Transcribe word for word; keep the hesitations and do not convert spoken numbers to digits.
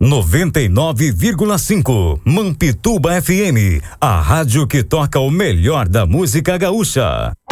noventa e nove vírgula cinco Mampituba F M, a rádio que toca o melhor da música gaúcha.